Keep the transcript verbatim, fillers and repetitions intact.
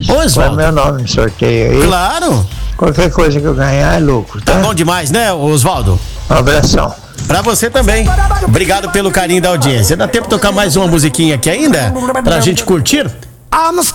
Ô, Põe Oswaldo. meu nome no sorteio aí. Claro. Qualquer coisa que eu ganhar é lucro, tá? Tá bom demais, né, Oswaldo? Um abração. Pra você também. Obrigado pelo carinho da audiência. Dá tempo de tocar mais uma musiquinha aqui ainda? Pra gente curtir? Ah, nos